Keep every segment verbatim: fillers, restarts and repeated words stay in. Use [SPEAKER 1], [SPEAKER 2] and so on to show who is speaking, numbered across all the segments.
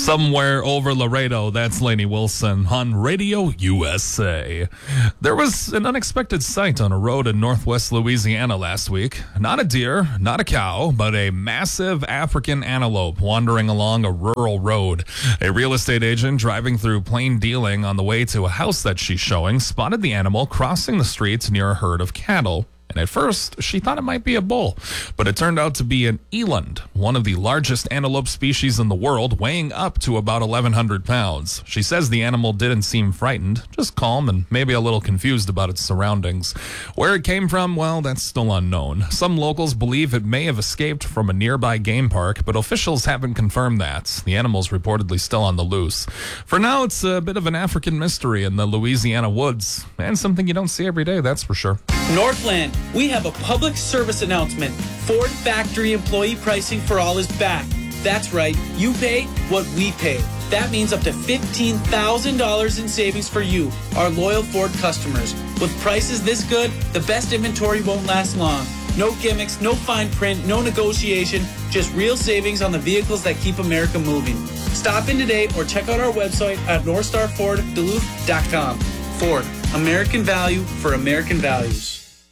[SPEAKER 1] Somewhere over Laredo, that's Lainey Wilson on Radio U S A. There was an unexpected sight on a road in northwest Louisiana last week. Not a deer, not a cow, but a massive African antelope wandering along a rural road. A real estate agent driving through Plain Dealing on the way to a house that she's showing spotted the animal crossing the streets near a herd of cattle. And at first, she thought it might be a bull, but it turned out to be an eland, one of the largest antelope species in the world, weighing up to about eleven hundred pounds. She says the animal didn't seem frightened, just calm and maybe a little confused about its surroundings. Where it came from, well, that's still unknown. Some locals believe it may have escaped from a nearby game park, but officials haven't confirmed that. The animal's reportedly still on the loose. For now, it's a bit of an African mystery in the Louisiana woods, and something you don't see every day, that's for sure.
[SPEAKER 2] Northland, we have a public service announcement. Ford factory employee pricing for all is back. That's right, you pay what we pay. That means up to fifteen thousand dollars in savings for you, our loyal Ford customers. With prices this good, the best inventory won't last long. No gimmicks, no fine print, no negotiation, just real savings on the vehicles that keep America moving. Stop in today or check out our website at north star ford duluth dot com. Ford, American value for American values.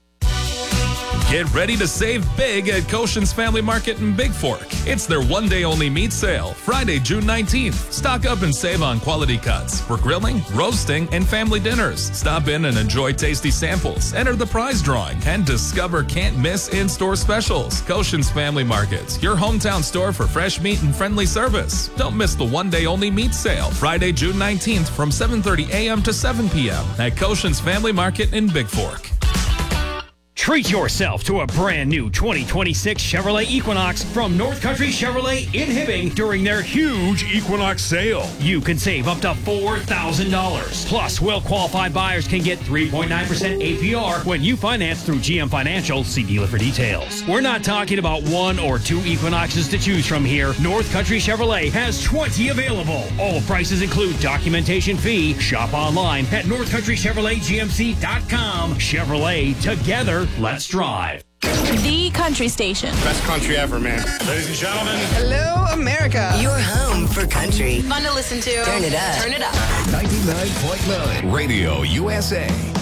[SPEAKER 1] Get ready to save big at Koshin's Family Market in Big Fork. It's their one-day-only meat sale, Friday, June nineteenth. Stock up and save on quality cuts for grilling, roasting, and family dinners. Stop in and enjoy tasty samples, enter the prize drawing, and discover can't-miss in-store specials. Koshin's Family Market, your hometown store for fresh meat and friendly service. Don't miss the one-day-only meat sale, Friday, June nineteenth from seven thirty a.m. to seven p.m. at Koshin's Family Market in Big Fork.
[SPEAKER 3] Treat yourself to a brand new twenty twenty-six Chevrolet Equinox from North Country Chevrolet in Hibbing during their huge Equinox sale. You can save up to four thousand dollars. Plus, well-qualified buyers can get three point nine percent A P R when you finance through G M Financial. See dealer for details. We're not talking about one or two Equinoxes to choose from here. North Country Chevrolet has twenty available. All prices include documentation fee. Shop online at north country chevrolet g m c dot com. Chevrolet, together. Let's drive.
[SPEAKER 4] The country station.
[SPEAKER 5] Best country ever, man.
[SPEAKER 6] Ladies and gentlemen.
[SPEAKER 7] Hello, America.
[SPEAKER 8] Your home for country.
[SPEAKER 4] Fun to listen to.
[SPEAKER 8] Turn it up.
[SPEAKER 4] Turn it up.
[SPEAKER 9] ninety-nine point nine Radio U S A.